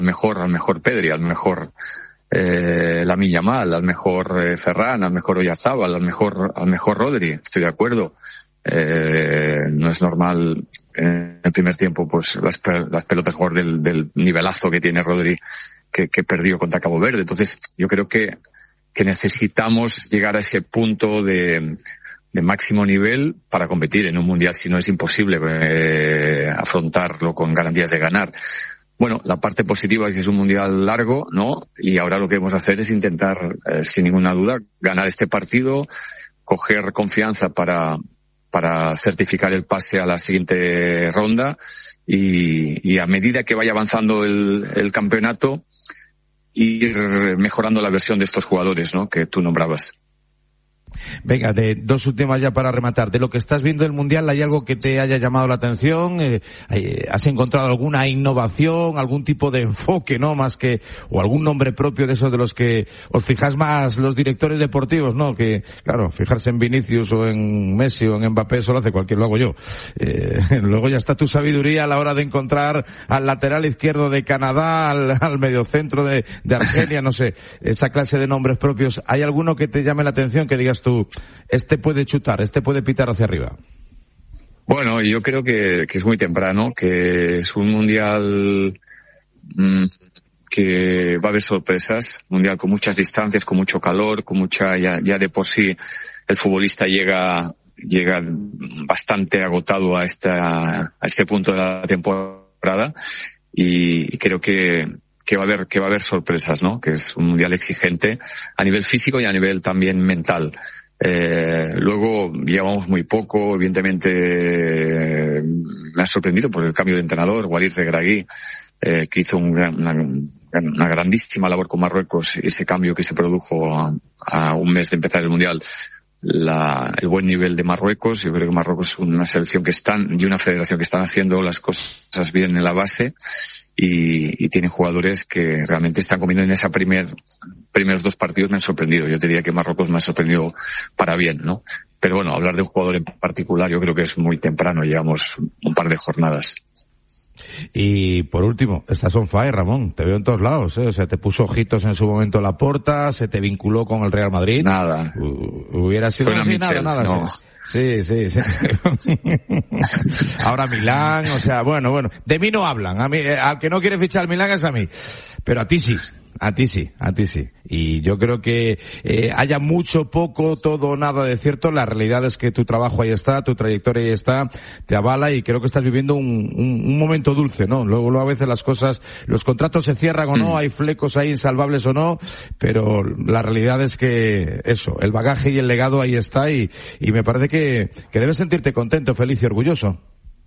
mejor Pedri, al mejor Lamine Yamal, al mejor Ferran, al mejor Oyarzabal, al mejor Rodri. Estoy de acuerdo. No es normal en el primer tiempo pues las pelotas jugar del nivelazo que tiene Rodri que perdió contra Cabo Verde. Entonces yo creo que necesitamos llegar a ese punto de máximo nivel para competir en un mundial, si no es imposible afrontarlo con garantías de ganar. Bueno, la parte positiva es que es un mundial largo, ¿no? Y ahora lo que debemos hacer es intentar, sin ninguna duda, ganar este partido, coger confianza para certificar el pase a la siguiente ronda y a medida que vaya avanzando el campeonato, ir mejorando la versión de estos jugadores, ¿no? Que tú nombrabas. Venga, de dos últimas ya para rematar. De lo que estás viendo del Mundial, ¿hay algo que te haya llamado la atención? ¿Has encontrado alguna innovación, algún tipo de enfoque, no? Más que, o algún nombre propio de esos de los que os fijáis más los directores deportivos, ¿no? Que, claro, fijarse en Vinicius o en Messi o en Mbappé, eso lo hace cualquiera, lo hago yo. Luego ya está tu sabiduría a la hora de encontrar al lateral izquierdo de Canadá, al mediocentro de Argelia, no sé, esa clase de nombres propios. ¿Hay alguno que te llame la atención, que digas tú, este puede chutar, este puede pitar hacia arriba? Bueno, yo creo que es muy temprano, que es un mundial que va a haber sorpresas, mundial con muchas distancias, con mucho calor, con mucha, ya de por sí el futbolista llega bastante agotado a este punto de la temporada, y creo que va a haber sorpresas, ¿no? Que es un mundial exigente a nivel físico y a nivel también mental. Luego llevamos muy poco, evidentemente me ha sorprendido por el cambio de entrenador, Walid Regragui, que hizo una grandísima labor con Marruecos, ese cambio que se produjo a un mes de empezar el mundial. El buen nivel de Marruecos, yo creo que Marruecos es una selección y una federación que están haciendo las cosas bien en la base, y tienen jugadores que realmente están comiendo en primeros dos partidos. Me han sorprendido. Yo te diría que Marruecos me ha sorprendido para bien, ¿no? Pero bueno, hablar de un jugador en particular yo creo que es muy temprano, llevamos un par de jornadas. Y por último, estás on fire, Ramón, te veo en todos lados, ¿eh? O sea, te puso ojitos en su momento Laporta, se te vinculó con el Real Madrid. Nada. Hubiera sido así, nada. No. Sí. Ahora Milán, o sea, bueno, de mí no hablan. A mí, al que no quiere fichar Milán es a mí. Pero a ti sí. A ti sí. Y yo creo que haya mucho, poco, todo o nada de cierto, la realidad es que tu trabajo ahí está, tu trayectoria ahí está, te avala, y creo que estás viviendo un momento dulce, ¿no? Luego a veces las cosas, los contratos se cierran o no, hay flecos ahí insalvables o no, pero la realidad es que eso, el bagaje y el legado ahí está, y me parece que debes sentirte contento, feliz y orgulloso.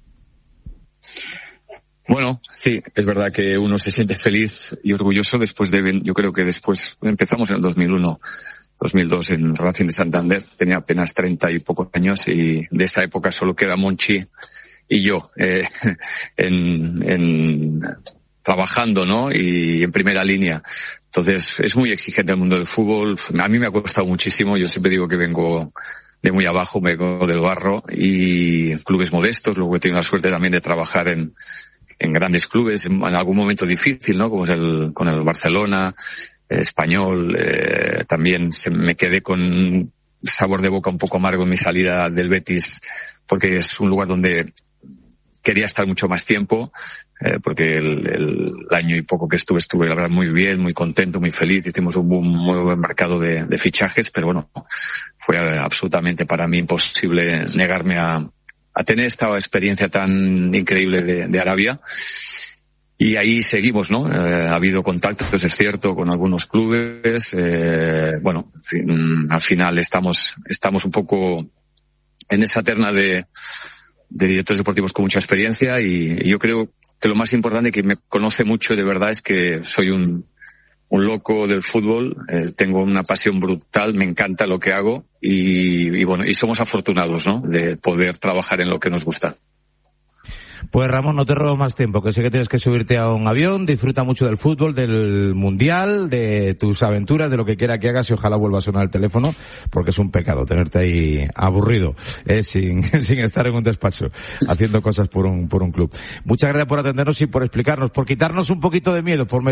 Bueno, sí, es verdad que uno se siente feliz y orgulloso yo creo que después empezamos en el 2002 en Racing de Santander, tenía apenas 30 y pocos años, y de esa época solo queda Monchi y yo, trabajando, ¿no? Y en primera línea. Entonces, es muy exigente el mundo del fútbol. A mí me ha costado muchísimo, yo siempre digo que vengo de muy abajo, vengo del barro, y clubes modestos. Luego he tenido la suerte también de trabajar en grandes clubes, en algún momento difícil, ¿no? Como es con el Barcelona, Español, también me quedé con sabor de boca un poco amargo en mi salida del Betis, porque es un lugar donde quería estar mucho más tiempo, porque el año y poco que estuve la verdad muy bien, muy contento, muy feliz. Hicimos un muy buen mercado de fichajes, pero bueno, fue absolutamente para mí imposible negarme a tener esta experiencia tan increíble de Arabia. Y ahí seguimos, ¿no? Ha habido contactos, es cierto, con algunos clubes. Bueno, al final estamos un poco en esa terna de directores deportivos con mucha experiencia, y yo creo que lo más importante, que me conoce mucho de verdad, es que soy un loco del fútbol, tengo una pasión brutal, me encanta lo que hago, y bueno, y somos afortunados, ¿no? De poder trabajar en lo que nos gusta. Pues Ramón, no te robo más tiempo, que sé que tienes que subirte a un avión, disfruta mucho del fútbol, del mundial, de tus aventuras, de lo que quiera que hagas, y ojalá vuelva a sonar el teléfono, porque es un pecado tenerte ahí aburrido, sin estar en un despacho, haciendo cosas por un club. Muchas gracias por atendernos y por explicarnos, por quitarnos un poquito de miedo, por